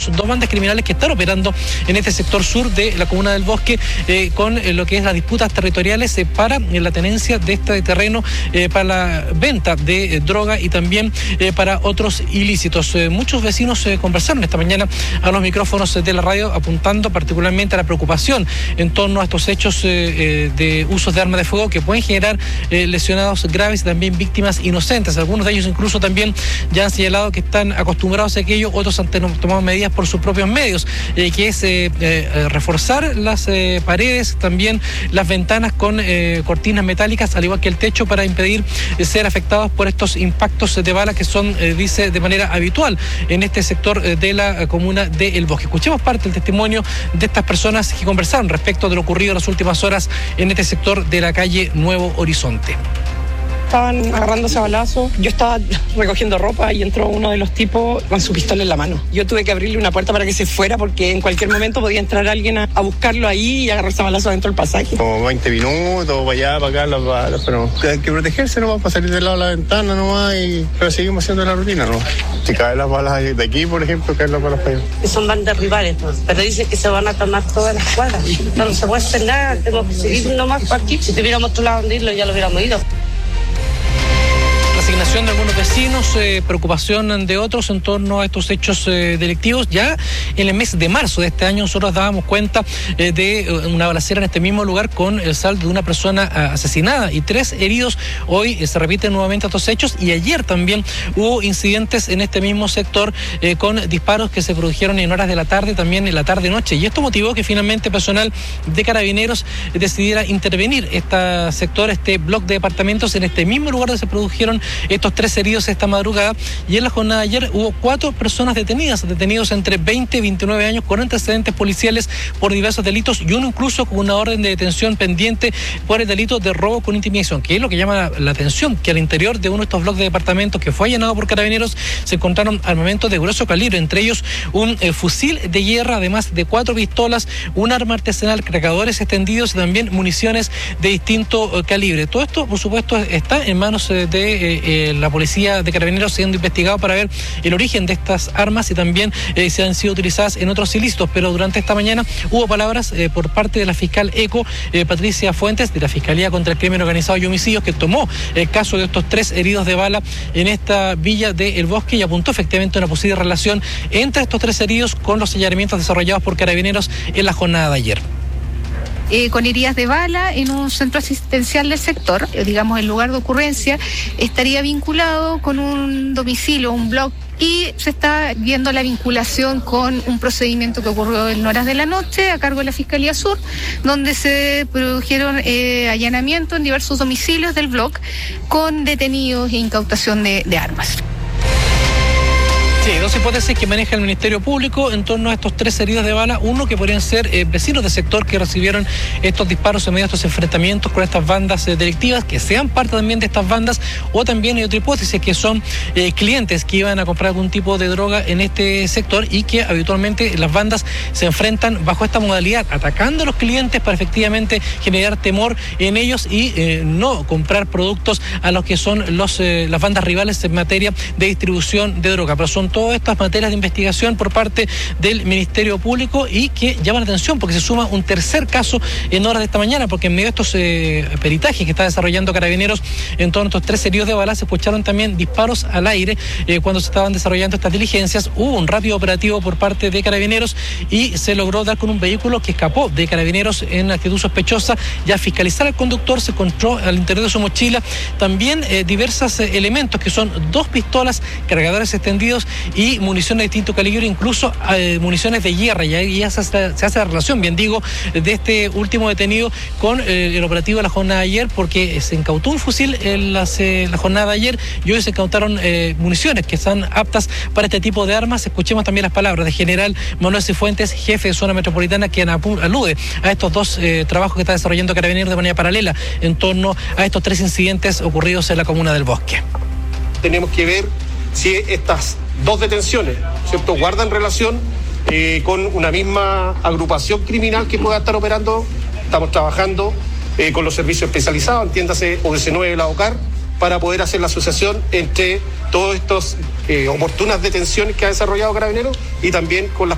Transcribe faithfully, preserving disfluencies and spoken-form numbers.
detenidos dos bandas criminales que están operando en este sector sur de la comuna del Bosque eh, con eh, lo que es las disputas territoriales eh, para eh, la tenencia de este terreno, eh, para la venta de eh, droga y también eh, para otros ilícitos. Eh, muchos vecinos eh, conversaron esta mañana a los micrófonos de la radio apuntando particularmente a la preocupación en torno a estos hechos eh, eh, de usos de armas de fuego que pueden generar eh, lesionados graves y también víctimas inocentes. Algunos de ellos incluso también ya han señalado que están acostumbrados a aquello, otros han tomado medidas por sus propios medios, eh, que es eh, eh, reforzar las eh, paredes, también las ventanas con eh, cortinas metálicas, al igual que el techo, para impedir eh, ser afectados por estos impactos de bala que son, eh, dice, de manera habitual en este sector eh, de la comuna de El Bosque. Escuchemos parte del testimonio de estas personas que conversaron respecto de lo ocurrido en las últimas horas en este sector de la calle Nuevo Horizonte. Estaban agarrándose a balazos. Yo estaba recogiendo ropa y entró uno de los tipos con su pistola en la mano. Yo tuve que abrirle una puerta para que se fuera porque en cualquier momento podía entrar alguien a, a buscarlo ahí y agarrarse a balazos dentro del pasaje. Como veinte minutos, para allá, para acá, las balas, pero hay que protegerse nomás, para salir del lado de la ventana nomás, y... pero seguimos haciendo la rutina, ¿no? Si caen las balas de aquí, por ejemplo, caen las balas para allá. Son bandas rivales, pues, pero dicen que se van a tomar todas las cuadras. No, no se puede hacer nada, tenemos que seguir nomás por aquí. Si tuviéramos otro lado donde irlo, ya lo hubiéramos ido. Resignación de algunos vecinos, eh, preocupación de otros en torno a estos hechos eh, delictivos. Ya en el mes de marzo de este año nosotros dábamos cuenta eh, de una balacera en este mismo lugar con el saldo de una persona uh, asesinada y tres heridos. Hoy eh, se repiten nuevamente estos hechos y ayer también hubo incidentes en este mismo sector eh, con disparos que se produjeron en horas de la tarde, también en la tarde-noche, y esto motivó que finalmente personal de Carabineros eh, decidiera intervenir este sector, este bloque de departamentos en este mismo lugar donde se produjeron estos tres heridos esta madrugada. Y en la jornada de ayer hubo cuatro personas detenidas, detenidos entre veinte y veintinueve años con antecedentes policiales por diversos delitos y uno incluso con una orden de detención pendiente por el delito de robo con intimidación, que es lo que llama la, la atención, que al interior de uno de estos bloques de departamentos que fue allanado por Carabineros se encontraron armamentos de grueso calibre, entre ellos un eh, fusil de guerra, además de cuatro pistolas, un arma artesanal, cargadores extendidos y también municiones de distinto eh, calibre. Todo esto, por supuesto, está en manos eh, de eh, Eh, la policía de Carabineros siendo investigado para ver el origen de estas armas y también eh, si han sido utilizadas en otros ilícitos. Pero durante esta mañana hubo palabras eh, por parte de la fiscal ECO, eh, Patricia Fuentes, de la Fiscalía contra el Crimen Organizado y Homicidios, que tomó el caso de estos tres heridos de bala en esta villa de El Bosque y apuntó efectivamente a una posible relación entre estos tres heridos con los señalamientos desarrollados por Carabineros en la jornada de ayer. Eh, con heridas de bala en un centro asistencial del sector, eh, digamos el lugar de ocurrencia estaría vinculado con un domicilio, un blog, y se está viendo la vinculación con un procedimiento que ocurrió en horas de la noche a cargo de la Fiscalía Sur, donde se produjeron eh, allanamientos en diversos domicilios del blog con detenidos e incautación de, de armas. Sí, dos hipótesis que maneja el Ministerio Público en torno a estos tres heridos de bala. Uno, que podrían ser eh, vecinos del sector que recibieron estos disparos en medio de estos enfrentamientos con estas bandas eh, delictivas, que sean parte también de estas bandas, o también hay otra hipótesis que son eh, clientes que iban a comprar algún tipo de droga en este sector y que habitualmente las bandas se enfrentan bajo esta modalidad, atacando a los clientes para efectivamente generar temor en ellos y eh, no comprar productos a los que son los eh, las bandas rivales en materia de distribución de droga. Pero son todas estas materias de investigación por parte del Ministerio Público y que llaman la atención porque se suma un tercer caso en horas de esta mañana, porque en medio de estos eh, peritajes que está desarrollando Carabineros en torno a estos tres heridos de bala se escucharon también disparos al aire eh, cuando se estaban desarrollando estas diligencias. Hubo un rápido operativo por parte de Carabineros y se logró dar con un vehículo que escapó de Carabineros en actitud sospechosa. Ya fiscalizar al conductor, se encontró al interior de su mochila también eh, diversos eh, elementos que son dos pistolas, cargadores extendidos y municiones de distinto calibre, incluso eh, municiones de guerra. Y ahí ya se hace, se hace la relación, bien digo, de este último detenido con eh, el operativo de la jornada de ayer, porque se incautó un fusil en las, eh, la jornada de ayer y hoy se incautaron eh, municiones que están aptas para este tipo de armas. Escuchemos también las palabras del general Manuel Cifuentes, jefe de zona metropolitana, quien alude a estos dos eh, trabajos que está desarrollando Carabineros de manera paralela en torno a estos tres incidentes ocurridos en la comuna del Bosque. Tenemos que ver si estas dos detenciones, ¿cierto?, guardan relación eh, con una misma agrupación criminal que pueda estar operando. Estamos trabajando eh, con los servicios especializados, entiéndase O S nueve, la OCAR, para poder hacer la asociación entre todas estas eh, oportunas detenciones que ha desarrollado Carabineros y también con las